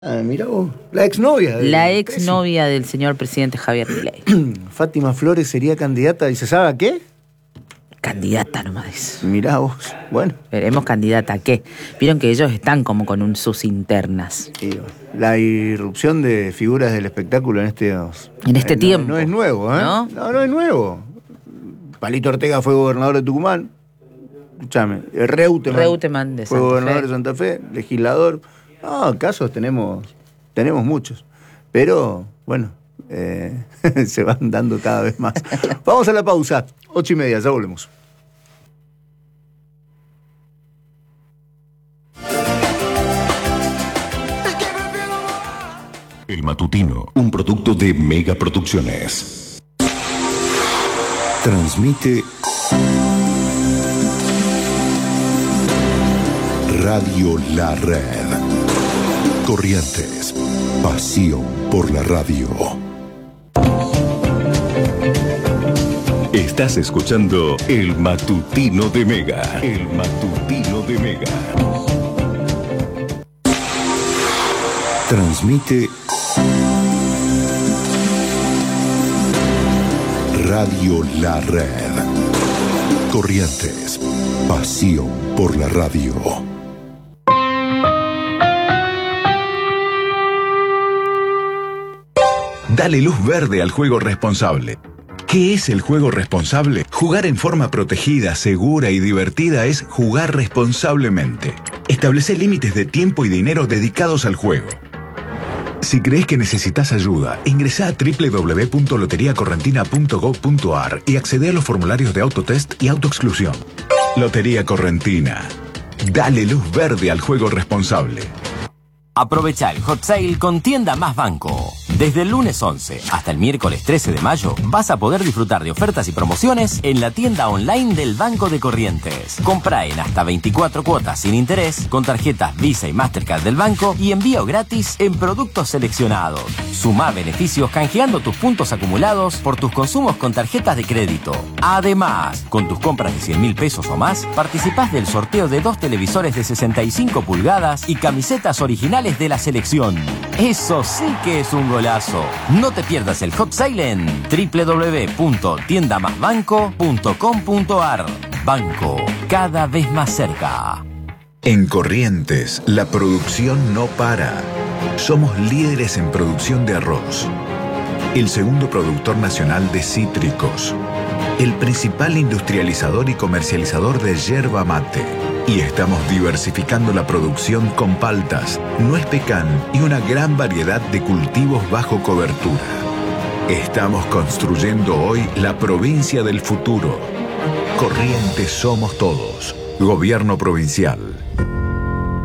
Ah, mirá vos, la exnovia. La exnovia del señor presidente Javier Milei. Fátima Flores sería candidata, ¿y se sabe a qué? Candidata nomás. Mirá vos, bueno. Veremos candidata a qué. Vieron que ellos están como con sus internas. Sí, la irrupción de figuras del espectáculo en este tiempo. No es nuevo, ¿eh? No es nuevo. Palito Ortega fue gobernador de Tucumán. Escúchame, Reutemann de fue Santa gobernador Fe. de Santa Fe, legislador. No, casos tenemos muchos. Pero, bueno, se van dando cada vez más. Vamos a la pausa. 8:30, ya volvemos. El Matutino, un producto de Mega Producciones. Transmite Radio La Red. Corrientes, pasión por la radio. Estás escuchando El Matutino de Mega. El Matutino de Mega. Transmite Radio La Red. Corrientes, pasión por la radio. Dale luz verde al juego responsable. ¿Qué es el juego responsable? Jugar en forma protegida, segura y divertida es jugar responsablemente. Establece límites de tiempo y dinero dedicados al juego. Si crees que necesitas ayuda, ingresa a www.loteriacorrentina.gov.ar y accede a los formularios de autotest y autoexclusión. Lotería Correntina. Dale luz verde al juego responsable. Aprovecha el Hot Sale con Tienda Más Banco. Desde el lunes 11 hasta el miércoles 13 de mayo vas a poder disfrutar de ofertas y promociones en la tienda online del Banco de Corrientes. Compra en hasta 24 cuotas sin interés con tarjetas Visa y Mastercard del banco y envío gratis en productos seleccionados. Sumá beneficios canjeando tus puntos acumulados por tus consumos con tarjetas de crédito. Además, con tus compras de 100.000 pesos o más, participás del sorteo de 2 televisores de 65 pulgadas y camisetas originales de la selección. Eso sí que es un golazo. No te pierdas el Hot Sale en www.tiendamasbanco.com.ar. Banco, cada vez más cerca. En Corrientes, la producción no para. Somos líderes en producción de arroz. El segundo productor nacional de cítricos. El principal industrializador y comercializador de yerba mate. Y estamos diversificando la producción con paltas, nuez pecan y una gran variedad de cultivos bajo cobertura. Estamos construyendo hoy la provincia del futuro. Corrientes somos todos. Gobierno provincial.